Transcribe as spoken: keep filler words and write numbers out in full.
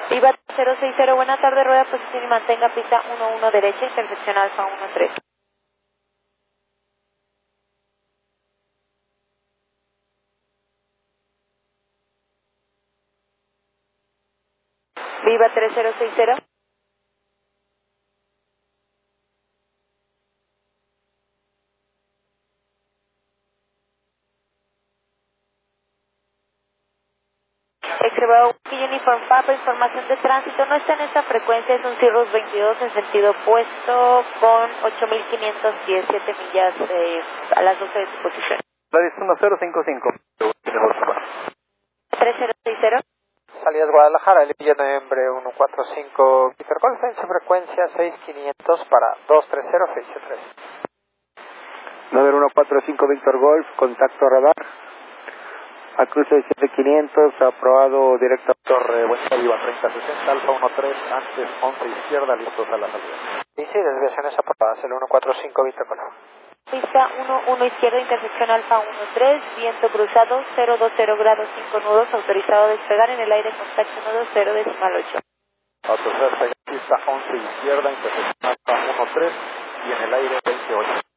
Viva cero seis cero, buena tarde, rueda posición y mantenga pista uno uno derecha, intersección Alfa uno tres. Viva tres cero seis cero. Extremado Uniform Papa, información de tránsito, no está en esta frecuencia, es un Cirrus veintidós en sentido opuesto con ocho mil quinientos diecisiete millas eh, a las doce de su posición. Gladys uno cero cinco cinco. tres cero seis cero. Salidas Guadalajara, Lilla Noviembre uno cuatro cinco, Peter Golf, en su frecuencia seis quinientos para dos tres cero, oficio tres. nueve uno cuatro cinco Víctor Golf, contacto radar. A cruce siete quinientos, aprobado directo. Torre Buenca, Viva treinta sesenta, Alfa uno tres, antes once izquierda, listos a la salida. Sí, sí, desviaciones aprobadas, el uno cuatro cinco Víctor Golf. Pista uno uno izquierda, intersección Alfa uno tres, viento cruzado, cero dos cero grados cinco nudos, autorizado a despegar en el aire, contacto nudo cero decimal ocho. Autorizado a despegar, pista once izquierda, intersección Alfa uno tres y en el aire veintiocho.